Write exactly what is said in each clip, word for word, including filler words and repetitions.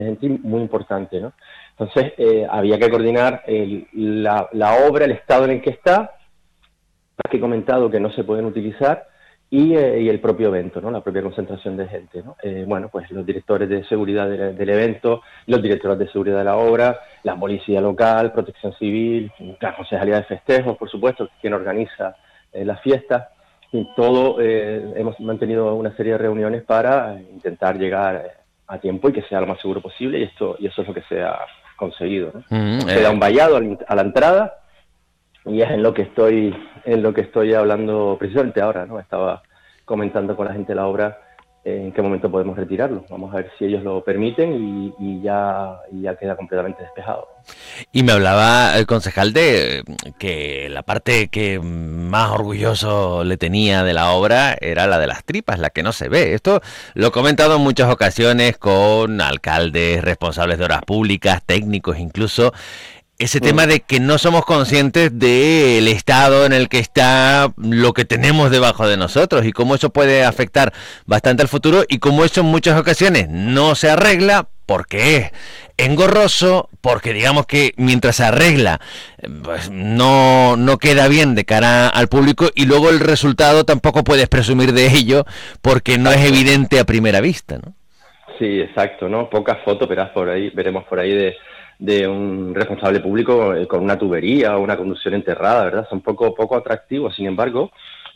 gente muy importante, ¿no? Entonces, eh, había que coordinar el, la, la obra, el estado en el que está, que he comentado que no se pueden utilizar, y, eh, y el propio evento, ¿no? La propia concentración de gente, ¿no? Eh, bueno, pues los directores de seguridad de, del evento, los directores de seguridad de la obra, la policía local, protección civil, la concejalía de festejos, por supuesto, quien organiza eh, las fiestas, y todo, eh, hemos mantenido una serie de reuniones para intentar llegar a tiempo y que sea lo más seguro posible, y esto y eso es lo que se ha conseguido, ¿no? Mm, Queda eh, un vallado a la entrada, y es en lo que estoy en lo que estoy hablando precisamente ahora, ¿no? Estaba comentando con la gente de la obra eh, en qué momento podemos retirarlo. Vamos a ver si ellos lo permiten y, y ya y ya queda completamente despejado. Y me hablaba el concejal de que la parte que más orgulloso le tenía de la obra era la de las tripas, la que no se ve. Esto lo he comentado en muchas ocasiones con alcaldes, responsables de obras públicas, técnicos incluso. Ese Mm. tema de que no somos conscientes del estado en el que está lo que tenemos debajo de nosotros y cómo eso puede afectar bastante al futuro y cómo eso en muchas ocasiones no se arregla porque es engorroso, porque digamos que mientras se arregla pues no, no queda bien de cara al público y luego el resultado tampoco puedes presumir de ello porque no es Exacto. evidente a primera vista, ¿no? Sí, exacto, ¿no? Pocas fotos verás por ahí, veremos por ahí de, de un responsable público eh, con una tubería o una conducción enterrada, ¿verdad? Son poco, poco atractivos, sin embargo,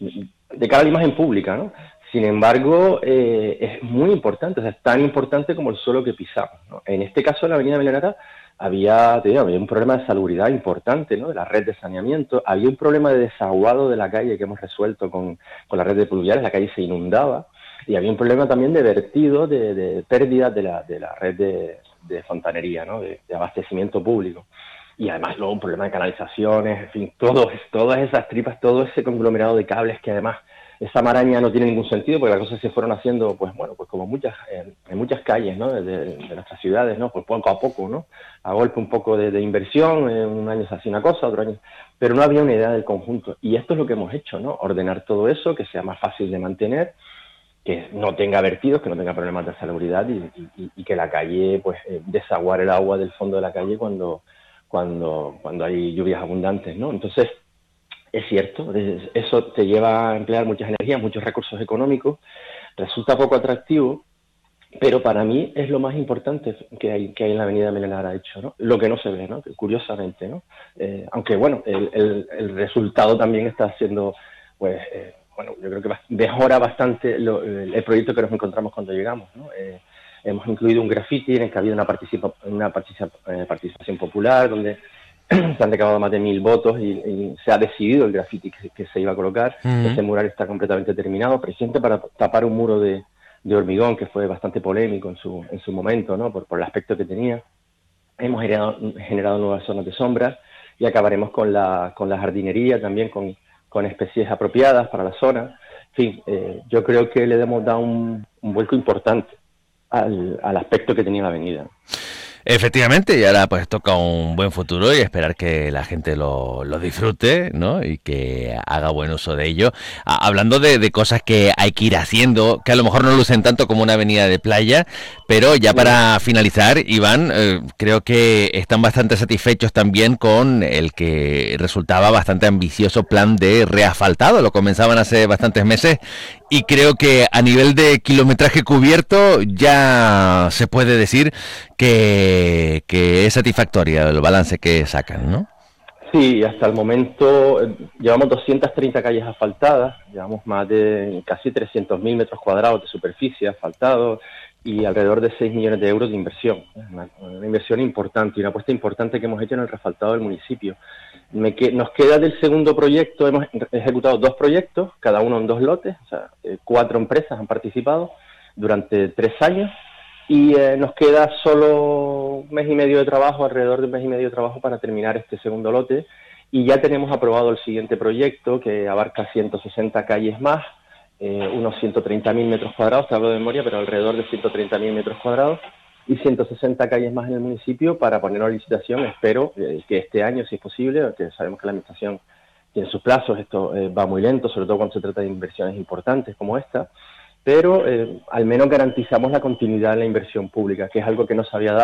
de cara a la imagen pública, ¿no? Sin embargo, eh, es muy importante, o sea, es tan importante como el suelo que pisamos, ¿no? En este caso, en la avenida Melenara, había, te digo, había un problema de salubridad importante, ¿no? De la red de saneamiento, había un problema de desaguado de la calle que hemos resuelto con, con la red de pluviales, la calle se inundaba, y había un problema también de vertido, de, de pérdida de la, de la red de, de fontanería, ¿no? De, de abastecimiento público. Y además luego un problema de canalizaciones, en fin, todo, todas esas tripas, todo ese conglomerado de cables que además esa maraña no tiene ningún sentido porque las cosas se fueron haciendo, pues bueno, pues como muchas, eh, en muchas calles, ¿no? De, de nuestras ciudades, ¿no? Pues poco a poco, ¿no? A golpe un poco de, de inversión, eh, un año se hacía una cosa, otro año, pero no había una idea del conjunto. Y esto es lo que hemos hecho, ¿no? Ordenar todo eso, que sea más fácil de mantener, que no tenga vertidos, que no tenga problemas de salubridad y, y, y que la calle, pues, eh, desaguar el agua del fondo de la calle cuando, cuando, cuando hay lluvias abundantes, ¿no? Entonces, es cierto, eso te lleva a emplear muchas energías, muchos recursos económicos, resulta poco atractivo, pero para mí es lo más importante que hay, que hay en la avenida Melenara hecho, ¿no? Lo que no se ve, ¿no? Curiosamente, ¿no? Eh, aunque, bueno, el, el, el resultado también está siendo, pues, eh, bueno, yo creo que mejora bastante lo, el, el proyecto que nos encontramos cuando llegamos, ¿no? Eh, hemos incluido un graffiti en el que ha habido una, participa, una participa, eh, participación popular, donde se han recabado más de mil votos y, y se ha decidido el graffiti que, que se iba a colocar. Uh-huh. Ese mural está completamente terminado, precisamente para tapar un muro de de hormigón, que fue bastante polémico en su, en su momento, ¿no? Por, por el aspecto que tenía. Hemos generado, generado nuevas zonas de sombra y acabaremos con la, con la jardinería también, con, con especies apropiadas para la zona. En fin, eh, yo creo que le hemos dado un, un vuelco importante al, al aspecto que tenía la avenida. Efectivamente, y ahora pues toca un buen futuro y esperar que la gente lo, lo disfrute, ¿no? Y que haga buen uso de ello. A, hablando de, de cosas que hay que ir haciendo, que a lo mejor no lucen tanto como una avenida de playa, pero ya para finalizar, Iván, eh, creo que están bastante satisfechos también con el que resultaba bastante ambicioso plan de reasfaltado. Lo comenzaban hace bastantes meses y creo que a nivel de kilometraje cubierto ya se puede decir que, que es satisfactoria el balance que sacan, ¿no? Sí, hasta el momento eh, llevamos doscientas treinta calles asfaltadas, llevamos más de casi trescientos mil metros cuadrados de superficie asfaltados y alrededor de seis millones de euros de inversión. Una, una inversión importante y una apuesta importante que hemos hecho en el reasfaltado del municipio. Me que, nos queda del segundo proyecto, hemos ejecutado dos proyectos, cada uno en dos lotes, o sea, eh, cuatro empresas han participado durante tres años. Y eh, nos queda solo un mes y medio de trabajo, alrededor de un mes y medio de trabajo para terminar este segundo lote. Y ya tenemos aprobado el siguiente proyecto que abarca ciento sesenta calles más, eh, unos ciento treinta mil metros cuadrados, te hablo de memoria, pero alrededor de ciento treinta mil metros cuadrados y ciento sesenta calles más en el municipio para ponerlo a licitación. Espero eh, que este año, si es posible, porque sabemos que la administración tiene sus plazos, esto eh, va muy lento, sobre todo cuando se trata de inversiones importantes como esta. pero eh, al menos garantizamos la continuidad en la inversión pública, que es algo que no se había dado.